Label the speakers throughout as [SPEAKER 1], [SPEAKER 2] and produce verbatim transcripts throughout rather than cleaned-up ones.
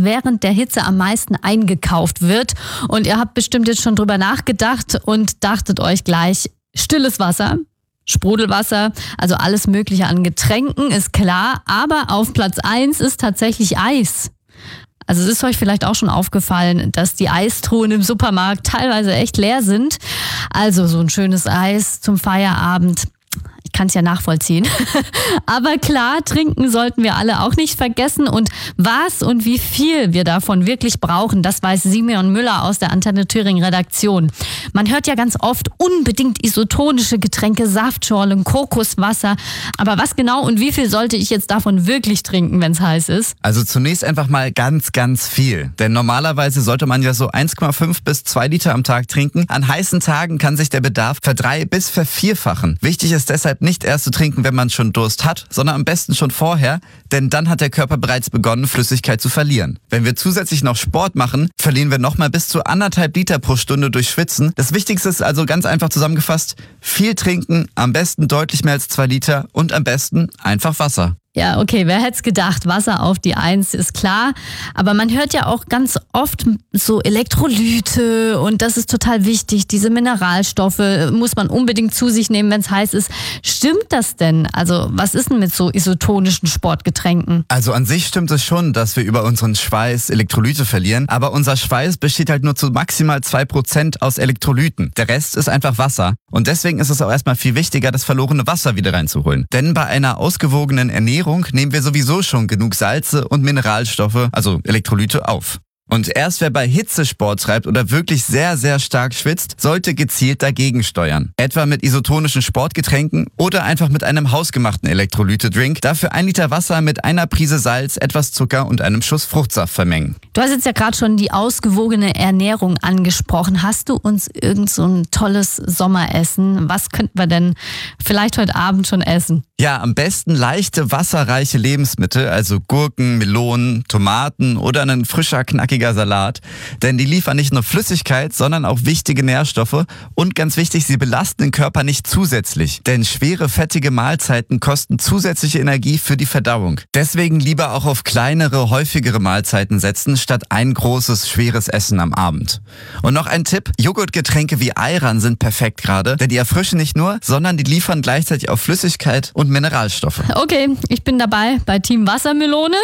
[SPEAKER 1] während der Hitze am meisten eingekauft wird. Und ihr habt bestimmt jetzt schon drüber nachgedacht und dachtet euch gleich, stilles Wasser, Sprudelwasser, also alles Mögliche an Getränken, ist klar. Aber auf Platz eins ist tatsächlich Eis. Also es ist euch vielleicht auch schon aufgefallen, dass die Eistruhen im Supermarkt teilweise echt leer sind. Also so ein schönes Eis zum Feierabend. Ich kann es ja nachvollziehen. Aber klar, trinken sollten wir alle auch nicht vergessen. Und was und wie viel wir davon wirklich brauchen, das weiß Simeon Müller aus der Antenne Thüringen Redaktion. Man hört ja ganz oft unbedingt isotonische Getränke, Saftschorlen, Kokoswasser. Aber was genau und wie viel sollte ich jetzt davon wirklich trinken, wenn es heiß ist?
[SPEAKER 2] Also zunächst einfach mal ganz, ganz viel. Denn normalerweise sollte man ja so eins Komma fünf bis zwei Liter am Tag trinken. An heißen Tagen kann sich der Bedarf verdrei- bis vervierfachen. Wichtig ist deshalb nicht erst zu trinken, wenn man schon Durst hat, sondern am besten schon vorher, denn dann hat der Körper bereits begonnen, Flüssigkeit zu verlieren. Wenn wir zusätzlich noch Sport machen, verlieren wir nochmal bis zu anderthalb Liter pro Stunde durch Schwitzen. Das Wichtigste ist also ganz einfach zusammengefasst, viel trinken, am besten deutlich mehr als zwei Liter und am besten einfach Wasser.
[SPEAKER 1] Ja, okay, wer hätte es gedacht, Wasser auf die Eins ist klar. Aber man hört ja auch ganz oft so Elektrolyte und das ist total wichtig. Diese Mineralstoffe muss man unbedingt zu sich nehmen, wenn es heiß ist. Stimmt das denn? Also was ist denn mit so isotonischen Sportgetränken?
[SPEAKER 2] Also an sich stimmt es schon, dass wir über unseren Schweiß Elektrolyte verlieren. Aber unser Schweiß besteht halt nur zu maximal zwei Prozent aus Elektrolyten. Der Rest ist einfach Wasser. Und deswegen ist es auch erstmal viel wichtiger, das verlorene Wasser wieder reinzuholen. Denn bei einer ausgewogenen Ernährung nehmen wir sowieso schon genug Salze und Mineralstoffe, also Elektrolyte, auf. Und erst wer bei Hitze Sport treibt oder wirklich sehr, sehr stark schwitzt, sollte gezielt dagegen steuern. Etwa mit isotonischen Sportgetränken oder einfach mit einem hausgemachten Elektrolyte-Drink. Dafür ein Liter Wasser mit einer Prise Salz, etwas Zucker und einem Schuss Fruchtsaft vermengen.
[SPEAKER 1] Du hast jetzt ja gerade schon die ausgewogene Ernährung angesprochen. Hast du uns irgend so ein tolles Sommeressen? Was könnten wir denn vielleicht heute Abend schon essen?
[SPEAKER 2] Ja, am besten leichte, wasserreiche Lebensmittel, also Gurken, Melonen, Tomaten oder ein frischer, knackiger Salat. Denn die liefern nicht nur Flüssigkeit, sondern auch wichtige Nährstoffe. Und ganz wichtig, sie belasten den Körper nicht zusätzlich. Denn schwere, fettige Mahlzeiten kosten zusätzliche Energie für die Verdauung. Deswegen lieber auch auf kleinere, häufigere Mahlzeiten setzen, statt ein großes, schweres Essen am Abend. Und noch ein Tipp, Joghurtgetränke wie Ayran sind perfekt gerade, denn die erfrischen nicht nur, sondern die liefern gleichzeitig auch Flüssigkeit und Mineralstoffe.
[SPEAKER 1] Okay, ich bin dabei bei Team Wassermelone.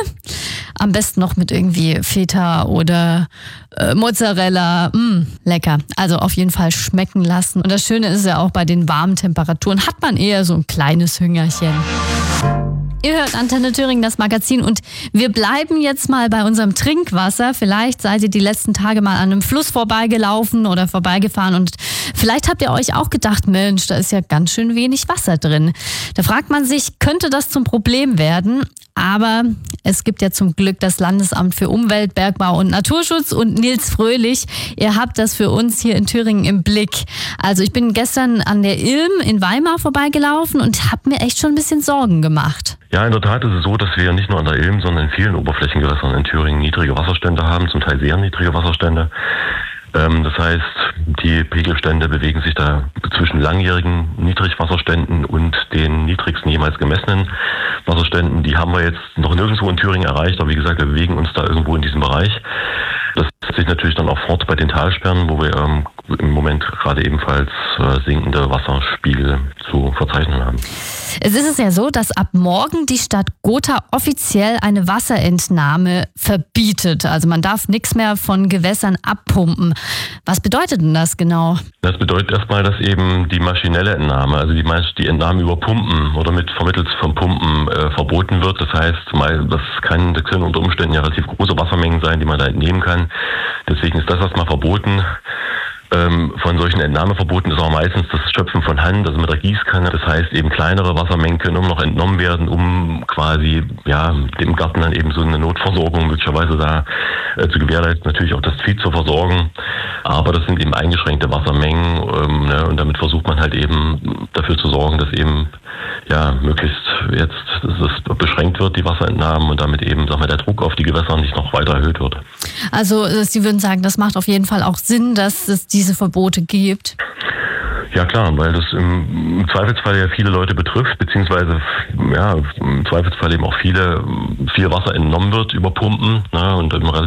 [SPEAKER 1] Am besten noch mit irgendwie Feta oder äh, Mozzarella. Mm, lecker. Also auf jeden Fall schmecken lassen. Und das Schöne ist ja auch, bei den warmen Temperaturen hat man eher so ein kleines Hüngerchen. Ihr hört Antenne Thüringen, das Magazin, und wir bleiben jetzt mal bei unserem Trinkwasser. Vielleicht seid ihr die letzten Tage mal an einem Fluss vorbeigelaufen oder vorbeigefahren und vielleicht habt ihr euch auch gedacht, Mensch, da ist ja ganz schön wenig Wasser drin. Da fragt man sich, könnte das zum Problem werden? Aber es gibt ja zum Glück das Landesamt für Umwelt, Bergbau und Naturschutz und Nils Fröhlich. Ihr habt das für uns hier in Thüringen im Blick. Also ich bin gestern an der Ilm in Weimar vorbeigelaufen und habe mir echt schon ein bisschen Sorgen gemacht.
[SPEAKER 3] Ja, in der Tat ist es so, dass wir nicht nur an der Ilm, sondern in vielen Oberflächengewässern in Thüringen niedrige Wasserstände haben, zum Teil sehr niedrige Wasserstände. Ähm, das heißt, die Pegelstände bewegen sich da zwischen langjährigen Niedrigwasserständen und den niedrigsten jemals gemessenen Wasserständen. Die haben wir jetzt noch nirgendwo in Thüringen erreicht, aber wie gesagt, wir bewegen uns da irgendwo in diesem Bereich. Das setzt sich natürlich dann auch fort bei den Talsperren, wo wir ähm, im Moment gerade ebenfalls äh, sinkende Wasserspiegel zu verzeichnen haben.
[SPEAKER 1] Es ist es ja so, dass ab morgen die Stadt Gotha offiziell eine Wasserentnahme verbietet. Also man darf nichts mehr von Gewässern abpumpen. Was bedeutet denn das genau?
[SPEAKER 3] Das bedeutet erstmal, dass eben die maschinelle Entnahme, also die, die Entnahme über Pumpen oder mit vermittels von Pumpen äh, verboten wird. Das heißt, mal, das, kann, das können unter Umständen ja relativ große Wassermengen sein, die man da entnehmen kann. Deswegen ist das erstmal verboten. Ähm, von solchen Entnahmeverboten ist auch meistens das Schöpfen von Hand, also mit der Gießkanne. Das heißt, eben kleinere Wassermengen können immer noch entnommen werden, um quasi ja dem Garten dann eben so eine Notversorgung möglicherweise da äh, zu gewährleisten, natürlich auch das Vieh zu versorgen. Aber das sind eben eingeschränkte Wassermengen ähm, ne, und damit versucht man halt eben dafür zu sorgen, dass eben ja möglichst jetzt dass es beschränkt wird, die Wasserentnahmen, und damit eben sag mal, der Druck auf die Gewässer nicht noch weiter erhöht wird.
[SPEAKER 1] Also Sie würden sagen, das macht auf jeden Fall auch Sinn, dass es diese Verbote gibt?
[SPEAKER 3] Ja klar, weil das im, im Zweifelsfall ja viele Leute betrifft, beziehungsweise ja, im Zweifelsfall eben auch viele, viel Wasser entnommen wird über Pumpen, ne, und im